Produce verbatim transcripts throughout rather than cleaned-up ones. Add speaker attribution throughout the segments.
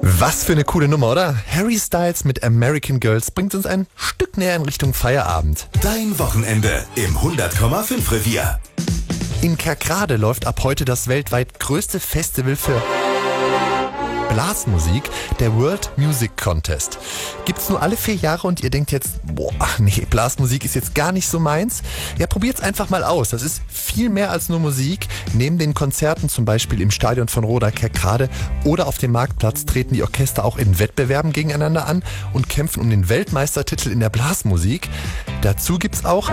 Speaker 1: Was für eine coole Nummer, oder? Harry Styles mit American Girls bringt uns ein Stück näher in Richtung Feierabend.
Speaker 2: Dein Wochenende im hundert Komma fünf Revier.
Speaker 1: In Kerkrade läuft ab heute das weltweit größte Festival für Blasmusik, der World Music Contest. Gibt's nur alle vier Jahre und ihr denkt jetzt, boah, nee, Blasmusik ist jetzt gar nicht so meins? Ja, probiert's einfach mal aus. Das ist viel mehr als nur Musik. Neben den Konzerten, zum Beispiel im Stadion von Roda Kerkrade oder auf dem Marktplatz, treten die Orchester auch in Wettbewerben gegeneinander an und kämpfen um den Weltmeistertitel in der Blasmusik. Dazu gibt's auch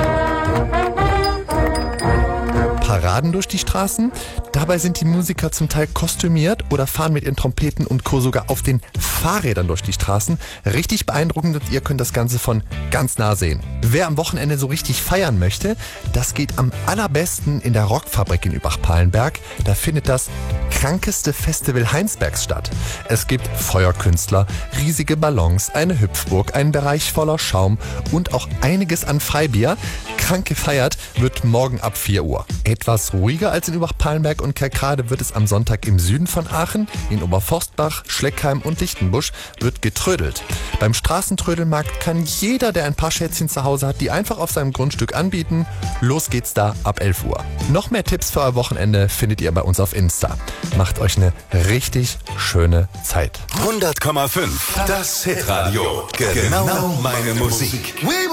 Speaker 1: Paraden durch die Straßen. Dabei sind die Musiker zum Teil kostümiert oder fahren mit ihren Trompeten und Co. sogar auf den Fahrrädern durch die Straßen. Richtig beeindruckend und ihr könnt das Ganze von ganz nah sehen. Wer am Wochenende so richtig feiern möchte, das geht am allerbesten in der Rockfabrik in Übach-Palenberg. Da findet das krankeste Festival Heinsbergs statt. Es gibt Feuerkünstler, riesige Ballons, eine Hüpfburg, einen Bereich voller Schaum und auch einiges an Freibier. Krank gefeiert wird morgen ab vier Uhr. Etwas ruhiger als in Übach-Palenberg und Kerkrade wird es am Sonntag im Süden von Aachen, in Oberforstbach, Schleckheim und Lichtenbusch wird getrödelt. Beim Straßentrödelmarkt kann jeder, der ein paar Schätzchen zu Hause hat, die einfach auf seinem Grundstück anbieten. Los geht's da ab elf Uhr. Noch mehr Tipps für euer Wochenende findet ihr bei uns auf Insta. Macht euch eine richtig schöne Zeit.
Speaker 2: hundert Komma fünf. Das Hitradio. Genau meine Musik.